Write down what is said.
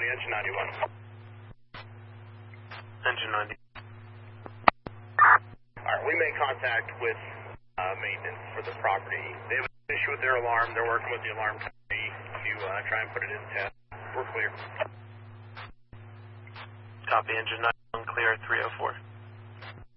engine 91. Engine 90. Alright, we made contact with maintenance for the property. They have an issue with their alarm. They're working with the alarm company to try and put it in test. We're clear. Copy, engine 91, clear at 304.